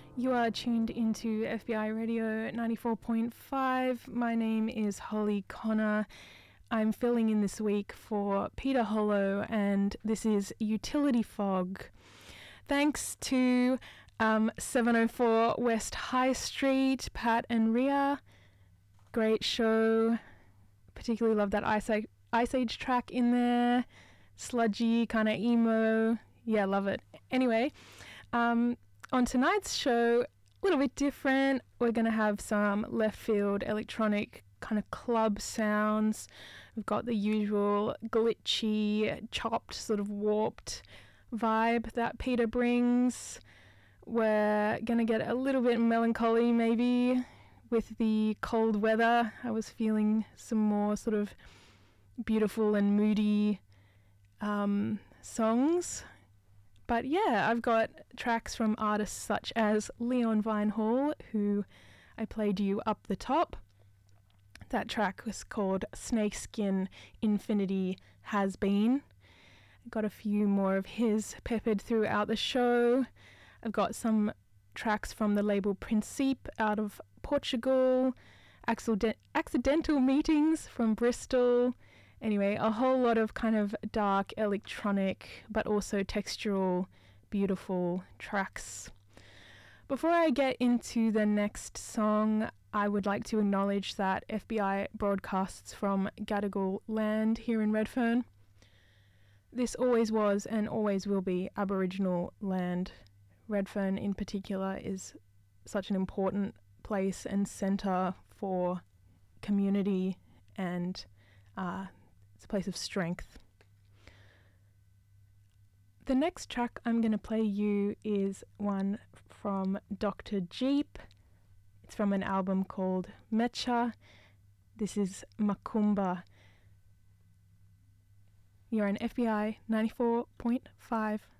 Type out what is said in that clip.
You are tuned into FBI Radio 94.5. My name is Holly Connor. I'm filling in this week for Peter Hollow, and this is Utility Fog. Thanks to 704 West High Street, Pat and Ria. Great show. Particularly love that Ice Age track in there. Sludgy, kind of emo. Yeah, love it. Anyway, on tonight's show, a little bit different. We're going to have some left field electronic kind of club sounds. We've got the usual glitchy, chopped, sort of warped vibe that Peter brings. We're going to get a little bit melancholy maybe with the cold weather. I was feeling some more sort of beautiful and moody songs. But yeah, I've got tracks from artists such as Leon Vinehall, who I played you up the top. That track was called Snakeskin Infinity Has Been. I've got a few more of his peppered throughout the show. I've got some tracks from the label Principe out of Portugal, Accidental Meetings from Bristol. Anyway, a whole lot of kind of dark electronic, but also textural, beautiful tracks. Before I get into the next song, I would like to acknowledge that FBI broadcasts from Gadigal land here in Redfern. This always was and always will be Aboriginal land. Redfern in particular is such an important place and centre for community, and it's a place of strength. The next track I'm going to play you is one from Dr. Jeep. It's from an album called Mecha. This is Macumba. You're on FBI 94.5.